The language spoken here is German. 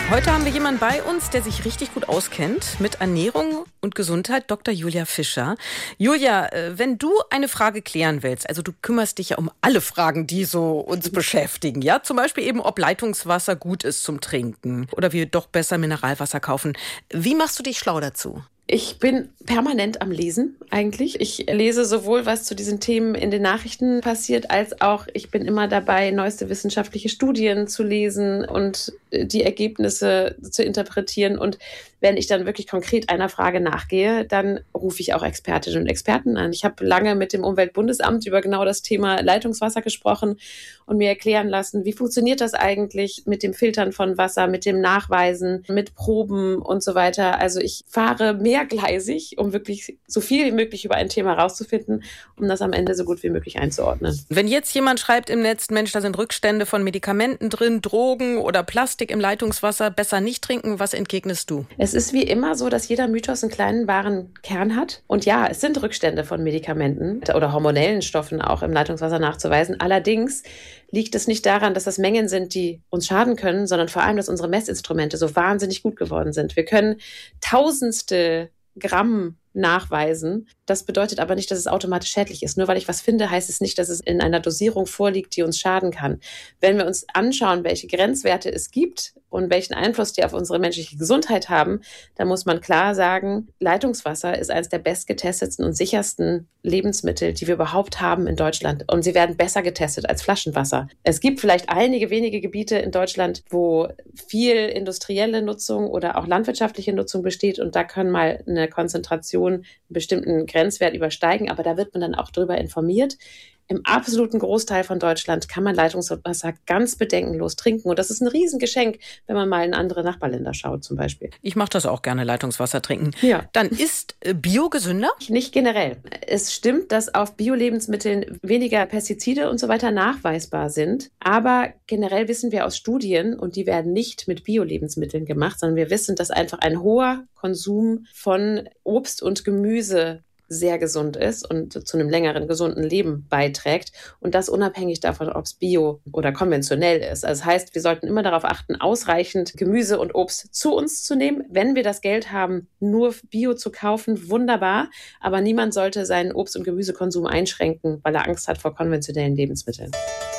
Heute haben wir jemanden bei uns, der sich richtig gut auskennt mit Ernährung und Gesundheit, Dr. Julia Fischer. Julia, wenn du eine Frage klären willst, also du kümmerst dich ja um alle Fragen, die so uns beschäftigen, ja, zum Beispiel eben, ob Leitungswasser gut ist zum Trinken oder wir doch besser Mineralwasser kaufen. Wie machst du dich schlau dazu? Ich bin permanent am Lesen eigentlich. Ich lese sowohl, was zu diesen Themen in den Nachrichten passiert, als auch ich bin immer dabei, neueste wissenschaftliche Studien zu lesen und die Ergebnisse zu interpretieren. Und wenn ich dann wirklich konkret einer Frage nachgehe, dann rufe ich auch Expertinnen und Experten an. Ich habe lange mit dem Umweltbundesamt über genau das Thema Leitungswasser gesprochen und mir erklären lassen, wie funktioniert das eigentlich mit dem Filtern von Wasser, mit dem Nachweisen, mit Proben und so weiter. Also ich fahre mehrgleisig, um wirklich so viel wie möglich über ein Thema rauszufinden, um das am Ende so gut wie möglich einzuordnen. Wenn jetzt jemand schreibt im Netz, Mensch, da sind Rückstände von Medikamenten drin, Drogen oder Plastik im Leitungswasser, besser nicht trinken, was entgegnest du? Es ist wie immer so, dass jeder Mythos einen kleinen wahren Kern hat. Und ja, es sind Rückstände von Medikamenten oder hormonellen Stoffen auch im Leitungswasser nachzuweisen. Allerdings liegt es nicht daran, dass das Mengen sind, die uns schaden können, sondern vor allem, dass unsere Messinstrumente so wahnsinnig gut geworden sind. Wir können tausendste Gramm nachweisen. Das bedeutet aber nicht, dass es automatisch schädlich ist. Nur weil ich was finde, heißt es nicht, dass es in einer Dosierung vorliegt, die uns schaden kann. Wenn wir uns anschauen, welche Grenzwerte es gibt und welchen Einfluss die auf unsere menschliche Gesundheit haben, dann muss man klar sagen, Leitungswasser ist eines der bestgetestetsten und sichersten Lebensmittel, die wir überhaupt haben in Deutschland. Und sie werden besser getestet als Flaschenwasser. Es gibt vielleicht einige wenige Gebiete in Deutschland, wo viel industrielle Nutzung oder auch landwirtschaftliche Nutzung besteht und da kann mal eine Konzentration einen bestimmten Grenzwert übersteigen, aber da wird man dann auch darüber informiert. Im absoluten Großteil von Deutschland kann man Leitungswasser ganz bedenkenlos trinken. Und das ist ein Riesengeschenk, wenn man mal in andere Nachbarländer schaut zum Beispiel. Ich mache das auch gerne, Leitungswasser trinken. Ja. Dann ist Bio gesünder? Nicht generell. Es stimmt, dass auf Bio-Lebensmitteln weniger Pestizide und so weiter nachweisbar sind. Aber generell wissen wir aus Studien, und die werden nicht mit Bio-Lebensmitteln gemacht, sondern wir wissen, dass einfach ein hoher Konsum von Obst und Gemüse sehr gesund ist und zu einem längeren, gesunden Leben beiträgt. Und das unabhängig davon, ob es bio oder konventionell ist. Also das heißt, wir sollten immer darauf achten, ausreichend Gemüse und Obst zu uns zu nehmen. Wenn wir das Geld haben, nur Bio zu kaufen, wunderbar. Aber niemand sollte seinen Obst- und Gemüsekonsum einschränken, weil er Angst hat vor konventionellen Lebensmitteln.